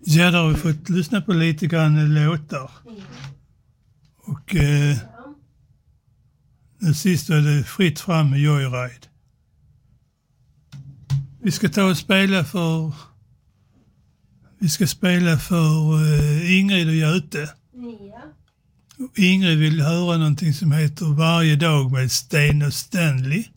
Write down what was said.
Ja, där har vi fått lyssna på lite grann låtar. Och den sista är det Fritt fram med Joyride. Vi ska ta och spela för Ingrid och Göte. Ingrid vill höra någonting som heter Varje dag med Sten och Stanley.